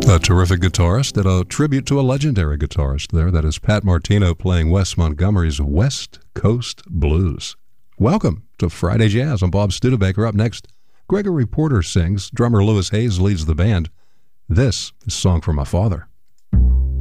A terrific guitarist and a tribute to a legendary guitarist there. That is Pat Martino playing Wes Montgomery's West Coast Blues. Welcome to Friday Jazz. I'm Bob Studebaker. Up next, Gregory Porter sings. Drummer Louis Hayes leads the band. This is Song for My Father.